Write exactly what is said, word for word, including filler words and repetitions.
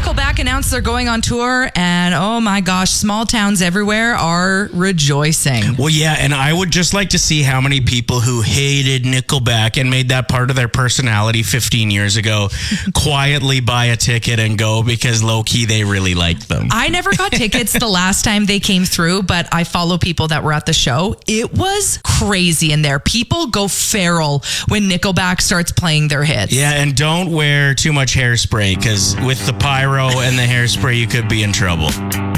Nickelback announced they're going on tour, and oh my gosh, small towns everywhere are rejoicing. Well, yeah, and I would just like to see how many people who hated Nickelback and made that part of their personality fifteen years ago quietly buy a ticket and go because low-key they really liked them. I never got tickets the last time they came through, but I follow people that were at the show. It was crazy in there. People go feral when Nickelback starts playing their hits. Yeah, and don't wear too much hairspray because with the pyro and the hairspray, you could be in trouble.